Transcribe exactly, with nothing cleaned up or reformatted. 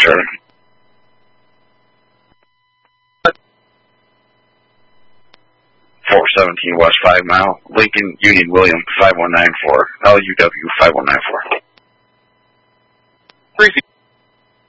sure. four seventeen West five Mile, Lincoln Union William five one nine four, L U W five one nine four. Three